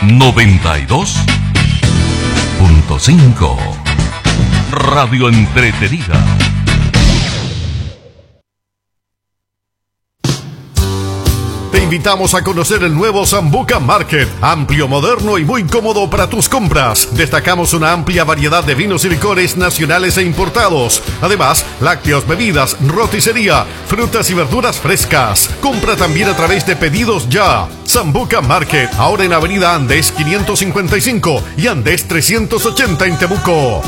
92.5 Radio Entretenida. Te invitamos a conocer el nuevo Sambuca Market, amplio, moderno y muy cómodo para tus compras. Destacamos una amplia variedad de vinos y licores nacionales e importados. Además, lácteos, bebidas, roticería, frutas y verduras frescas. Compra también a través de Pedidos Ya. Sambuca Market, ahora en Avenida Andes 555 y Andes 380 en Temuco.